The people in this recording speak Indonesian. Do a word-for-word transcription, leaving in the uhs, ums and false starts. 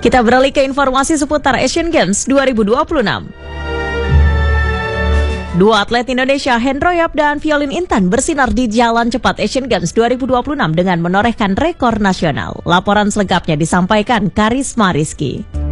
Kita beralih ke informasi seputar Asian Games dua ribu dua puluh enam. Dua atlet Indonesia, Hendro Yap dan Violin Intan, bersinar di jalan cepat Asian Games dua ribu dua puluh enam dengan menorehkan rekor nasional. Laporan selengkapnya disampaikan Karisma Rizky.